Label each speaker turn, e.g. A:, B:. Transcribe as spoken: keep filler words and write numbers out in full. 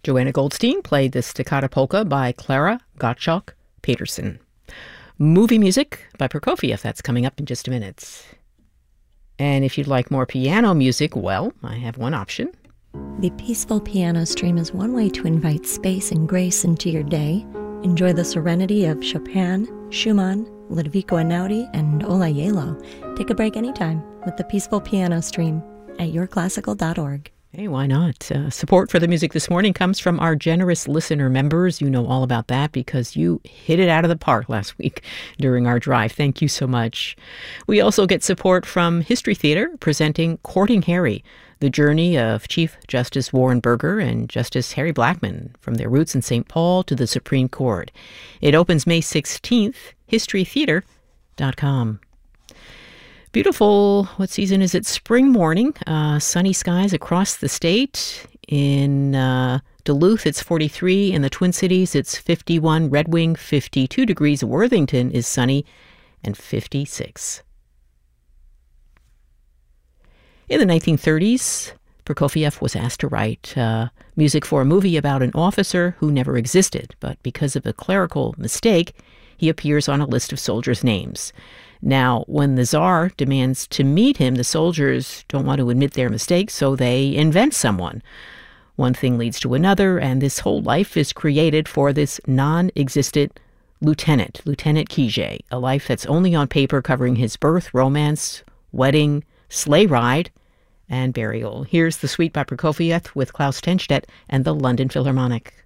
A: Joanna Goldstein played the Staccato Polka by Clara Gottschalk Peterson. Movie music by Prokofiev. That's coming up in just a minute. And if you'd like more piano music, well, I have one option.
B: The Peaceful Piano Stream is one way to invite space and grace into your day. Enjoy the serenity of Chopin, Schumann, Ludovico Einaudi, and Ola Yelo. Take a break anytime with the Peaceful Piano Stream at your classical dot org.
A: Hey, why not? Uh, support for the music this morning comes from our generous listener members. You know all about that because you hit it out of the park last week during our drive. Thank you so much. We also get support from History Theater presenting Courting Harry, the journey of Chief Justice Warren Burger and Justice Harry Blackmun from their roots in Saint Paul to the Supreme Court. It opens May sixteenth, history theater dot com. Beautiful, what season is it? Spring morning, uh, sunny skies across the state. In uh, Duluth, it's forty-three. In the Twin Cities, it's fifty-one. Red Wing, fifty-two degrees. Worthington is sunny and fifty-six. In the nineteen thirties, Prokofiev was asked to write uh, music for a movie about an officer who never existed, but because of a clerical mistake, he appears on a list of soldiers' names. Now, when the Tsar demands to meet him, the soldiers don't want to admit their mistake, so they invent someone. One thing leads to another, and this whole life is created for this non-existent lieutenant, Lieutenant Kijé, a life that's only on paper, covering his birth, romance, wedding, sleigh ride, and burial. Here's The Suite by Prokofiev with Klaus Tenstedt and the London Philharmonic.